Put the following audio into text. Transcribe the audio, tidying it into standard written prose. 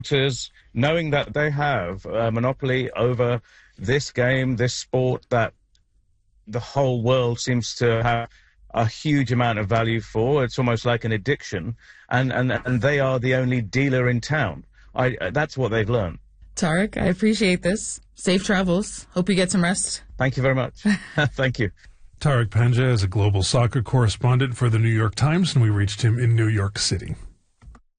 knowing that they have a monopoly over this game, this sport that the whole world seems to have a huge amount of value for. It's almost like an addiction, and they are the only dealer in town. That's what they've learned. Tariq, I appreciate this. Safe travels. Hope you get some rest. Thank you very much. Thank you. Tariq Panja is a global soccer correspondent for the New York Times, and we reached him in New York City.